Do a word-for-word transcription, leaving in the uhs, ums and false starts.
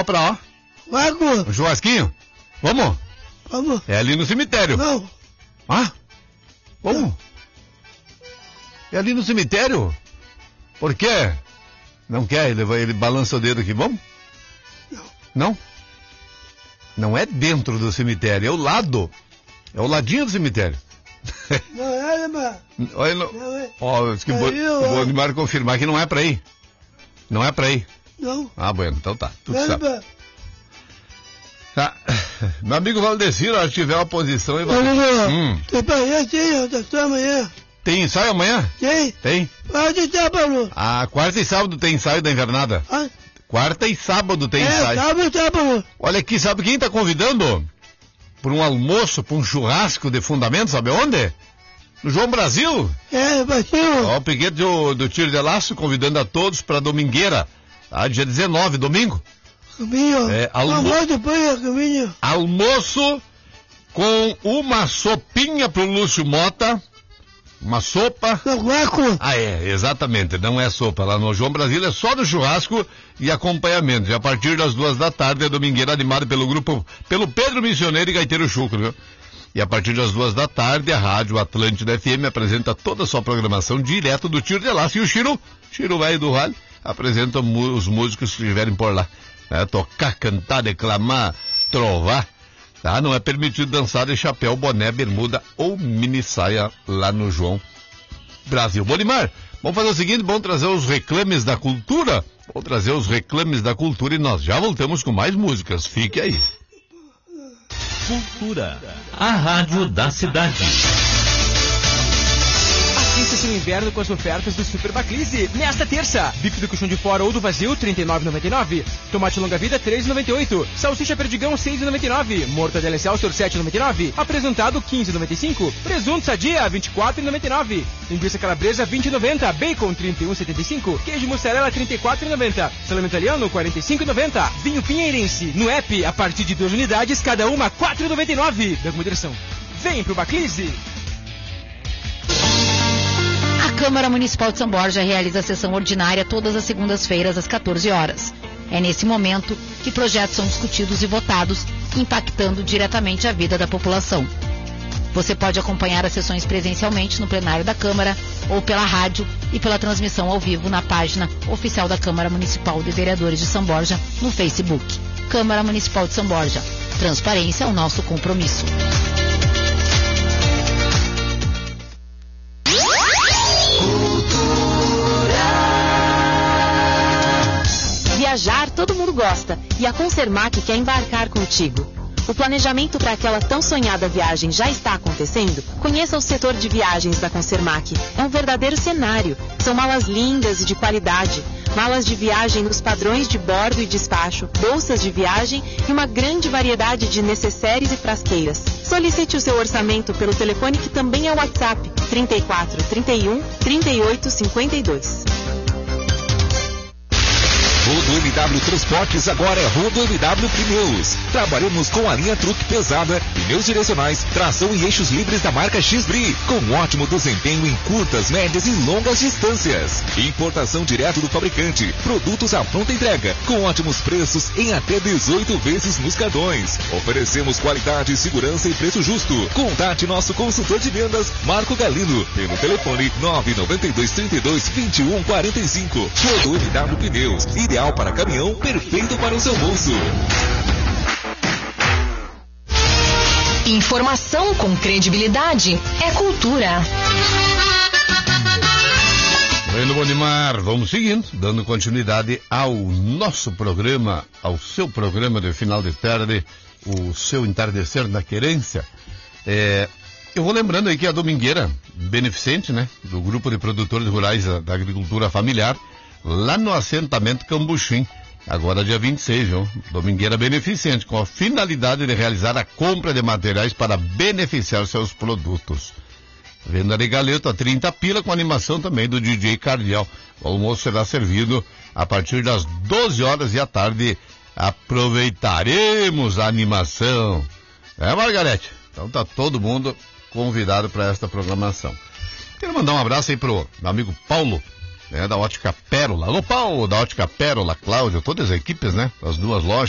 pra, ó. Marco. Um churrasquinho? Vamos? Vamos. É ali no cemitério. Não. Ah? Vamos? Não. É ali no cemitério? Por quê? Não quer? Ele, vai, ele balança o dedo aqui. Vamos? Não. Não? Não é dentro do cemitério, é o lado. É o ladinho do cemitério. Não é, mas... Olha, não... Não é. Ó, diz que o Bonimar confirmar que não é pra ir. Não é pra ir. Não. Ah, bueno, então tá. Tudo Não, certo. mas... Tá. Meu amigo Valdecir, se tiver uma posição aí... Não, não, não. Hum. Tem amanhã, tem, até amanhã. Tem ensaio amanhã? Tem. Tem. Pode estar, Paulo. Ah, quarta e sábado tem ensaio da invernada. Ah, Quarta e sábado tem é, ensaio. sábado, tá, Paulo. Olha aqui, sabe quem tá convidando? Por um almoço, por um churrasco de fundamento, sabe onde? No João Brasil. É, vai ser. Ó, o Piquete do, do Tiro de Laço convidando a todos pra domingueira. Tá? Dia dezenove, domingo. Caminho. É, almo... Almoço depois, caminho. Almoço com uma sopinha pro Lúcio Mota. Uma sopa. No guaco. Ah, é, exatamente. Não é sopa. Lá no João Brasil é só no churrasco e acompanhamento. E a partir das duas da tarde é domingueira animada pelo grupo, pelo Pedro Missioneiro e Gaiteiro Chucro, viu? E a partir das duas da tarde, a Rádio Atlântida F M apresenta toda a sua programação direto do Tiro de Laço. E o Chiro, Chiro Velho do Vale, apresenta os músicos que estiverem por lá. É, tocar, cantar, declamar, trovar. Tá? Não é permitido dançar de chapéu, boné, bermuda ou mini saia lá no João Brasil. Bonimar, vamos fazer o seguinte, vamos trazer os reclames da cultura. Vamos trazer os reclames da cultura e nós já voltamos com mais músicas. Fique aí. Cultura, a rádio da cidade. Assista-se no inverno com as ofertas do Super Baclise. Nesta terça, bife do colchão de fora ou do vazio, trinta e nove reais e noventa e nove centavos. Tomate longa-vida, três reais e noventa e oito centavos. Salsicha perdigão, seis reais e noventa e nove centavos. Mortadela Excelsior, sete reais e noventa e nove centavos. Apresentado, quinze reais e noventa e cinco centavos. Presunto Sadia, vinte e quatro reais e noventa e nove centavos. Linguiça calabresa, vinte reais e noventa centavos. Bacon, trinta e um reais e setenta e cinco centavos. Queijo mussarela, trinta e quatro reais e noventa centavos. Salame italiano, quarenta e cinco reais e noventa centavos. Vinho Pinheirense, no app, a partir de duas unidades, cada uma, quatro reais e noventa e nove centavos. Dê moderação. Vem pro Baclise. A Câmara Municipal de São Borja realiza a sessão ordinária todas as segundas-feiras às quatorze horas. É nesse momento que projetos são discutidos e votados, impactando diretamente a vida da população. Você pode acompanhar as sessões presencialmente no plenário da Câmara ou pela rádio e pela transmissão ao vivo na página oficial da Câmara Municipal de Vereadores de São Borja no Facebook. Câmara Municipal de São Borja. Transparência é o nosso compromisso. Viajar todo mundo gosta e a Concermac quer embarcar contigo. O planejamento para aquela tão sonhada viagem já está acontecendo? Conheça o setor de viagens da Concermac. É um verdadeiro cenário. São malas lindas e de qualidade. Malas de viagem nos padrões de bordo e despacho, bolsas de viagem e uma grande variedade de necessários e frasqueiras. Solicite o seu orçamento pelo telefone que também é o WhatsApp trinta e quatro, trinta e um, trinta e oito, cinquenta e dois. Rodo M W Transportes agora é Rodo M W Pneus. Trabalhamos com a linha truque pesada, pneus direcionais, tração e eixos livres da marca X-Bri, com ótimo desempenho em curtas, médias e longas distâncias. Importação direto do fabricante, produtos à pronta entrega, com ótimos preços em até dezoito vezes nos cartões. Oferecemos qualidade, segurança e preço justo. Contate nosso consultor de vendas, Marco Galino, pelo telefone nove nove dois, trinta e dois, vinte e um, quarenta e cinco. Rodo M W Pneus, ideal para caminhão, perfeito para o seu bolso. Informação com credibilidade é cultura. Bueno, Bonimar, vamos seguindo, dando continuidade ao nosso programa, ao seu programa de final de tarde, o seu entardecer da querência. É, eu vou lembrando aí que a domingueira beneficente, né, do grupo de produtores rurais da, da agricultura familiar, lá no assentamento Cambuchim, agora dia vinte e seis, viu? Domingueira beneficente, com a finalidade de realizar a compra de materiais para beneficiar seus produtos. Venda de galeto a trinta pila, com animação também do D J Cardial. O almoço será servido a partir das doze horas e à tarde aproveitaremos a animação. É, Margarete? Então tá todo mundo convidado para esta programação. Quero mandar um abraço aí pro meu amigo Paulo, né, da Ótica Pérola. Alô, Paulo, da Ótica Pérola, Cláudio, todas as equipes, né, das duas lojas.